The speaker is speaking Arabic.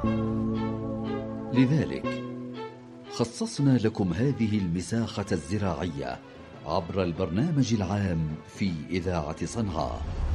لذلك خصصنا لكم هذه المساحة الزراعية عبر البرنامج العام في إذاعة صنعاء.